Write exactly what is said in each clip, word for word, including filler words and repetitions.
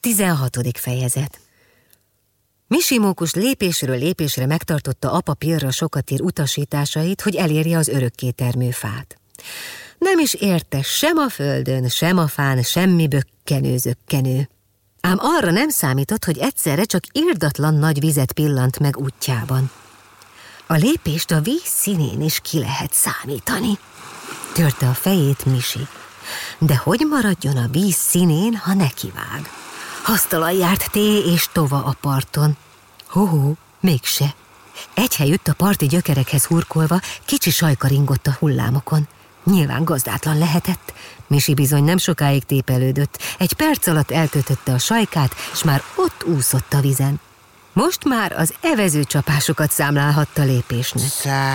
Tizenhatodik fejezet. Misi mókus lépésről lépésre megtartotta apa Pirra sokatér utasításait, hogy elérje az örökkétermő fát. Nem is érte sem a földön, sem a fán semmi bökkenő-zökkenő. Ám arra nem számított, hogy egyszerre csak irdatlan nagy vizet pillant meg útjában. A lépést a víz színén is ki lehet számítani. Törte a fejét Misi. De hogy maradjon a víz színén, ha nekivág? Hasztalan járt Té és Tova a parton. Hó, mégse. Egy helyütt a parti gyökerekhez hurkolva kicsi sajka ringott a hullámokon. Nyilván gazdátlan lehetett. Misi bizony nem sokáig tépelődött. Egy perc alatt elkötötte a sajkát, s már ott úszott a vizen. Most már az evező csapásokat számlálhatta lépésnek.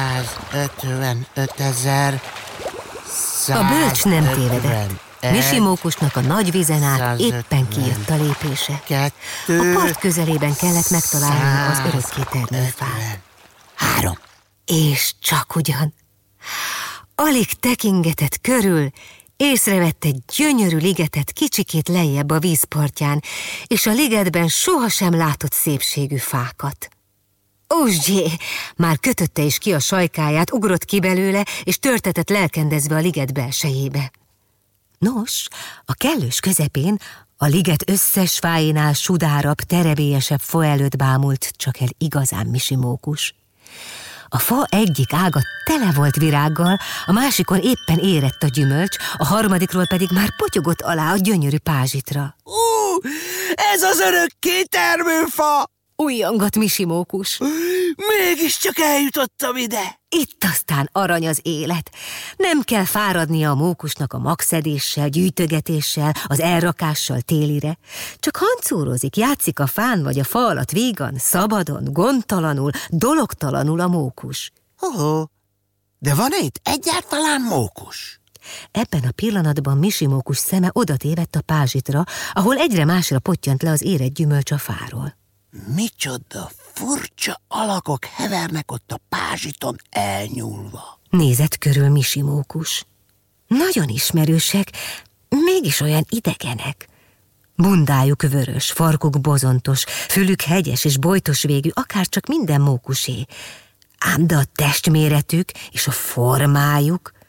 százötvenötezer A bölcs nem tévedett. Misi mókusnak a nagy vizen át éppen kijött a lépése. A part közelében kellett megtalálnia az örökkétermő fát. Három. És csak ugyan. Alig tekingetett körül, észrevett egy gyönyörű ligetet kicsikét lejjebb a vízpartján, és a ligetben sohasem látott szépségű fákat. Úsgyé! Már kötötte is ki a sajkáját, ugrott ki belőle, és törtetett lelkendezve a liget belsejébe. Nos, a kellős közepén a liget összes fájénál sudárabb, terebélyesebb fa előtt bámult csak el igazán Misi mókus. A fa egyik ága tele volt virággal, a másikon éppen érett a gyümölcs, a harmadikról pedig már potyogott alá a gyönyörű pázsitra. Ú, ez az örökkétermő fa! Ujjongott Misi mókus. Mégiscsak eljutottam ide! Itt aztán arany az élet. Nem kell fáradnia a mókusnak a magszedéssel, gyűjtögetéssel, az elrakással télire. Csak hancúrozik, játszik a fán vagy a fa alatt vígan, szabadon, gondtalanul, dologtalanul a mókus. Ó, de van-e itt egyáltalán mókus? Ebben a pillanatban Misi mókus szeme odatévedt a pázsitra, ahol egyre másra pottyant le az érett gyümölcs a fáról. Micsoda furcsa alakok hevernek ott a pázsiton elnyúlva. Nézett körül Misi mókus. Nagyon ismerősek, mégis olyan idegenek. Bundájuk vörös, farkuk bozontos, fülük hegyes és bojtos végű, akárcsak minden mókusé. Ám de a testméretük és a formájuk